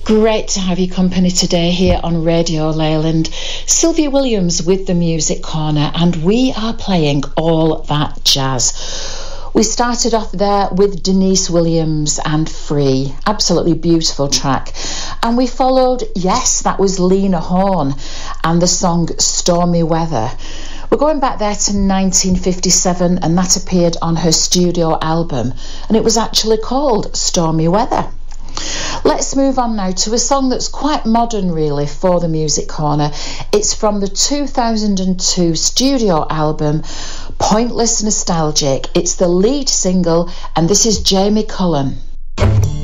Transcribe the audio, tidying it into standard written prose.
Great to have your company today here on Radio Leyland. Sylvia Williams with the Music Corner, and we are playing all that jazz. We started off there with Denise Williams and Free, absolutely beautiful track. And we followed, yes, that was Lena Horne and the song Stormy Weather. We're going back there to 1957, and that appeared on her studio album, and it was actually called Stormy Weather. Let's move on now to a song that's quite modern really for the Music Corner. It's from the 2002 studio album Pointless Nostalgic. It's the lead single, and this is Jamie Cullum.